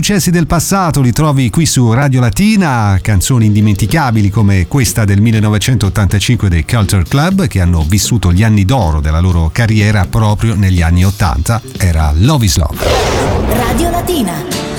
successi del passato li trovi qui su Radio Latina, canzoni indimenticabili come questa del 1985 dei Culture Club, che hanno vissuto gli anni d'oro della loro carriera proprio negli anni 80, era Love is Love. Radio Latina.